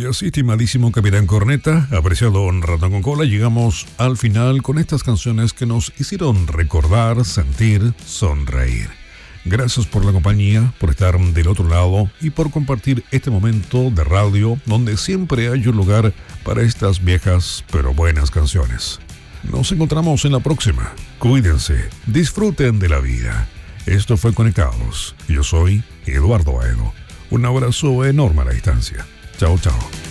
Y así, estimadísimo Capitán Corneta, apreciado Ratón con Cola, llegamos al final con estas canciones que nos hicieron recordar, sentir, sonreír. Gracias por la compañía, por estar del otro lado y por compartir este momento de radio donde siempre hay un lugar para estas viejas pero buenas canciones. Nos encontramos en la próxima. Cuídense, disfruten de la vida. Esto fue Conectados. Yo soy Eduardo Aedo. Un abrazo enorme a la distancia. Chao, chao.